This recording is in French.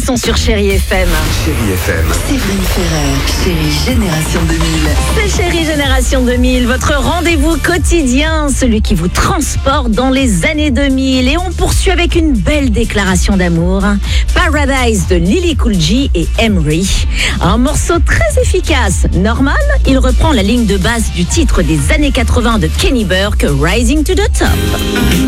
sont sur Chérie FM. Chérie FM. Séverine Ferrer, Chérie Génération 2000. C'est Chérie Génération 2000, votre rendez-vous quotidien, celui qui vous transporte dans les années 2000. Et on poursuit avec une belle déclaration d'amour. Paradise de Lily Cool J et Emery. Un morceau très efficace. Normal, il reprend la ligne de base du titre des années 80 de Kenny Burke, Rising to the Top.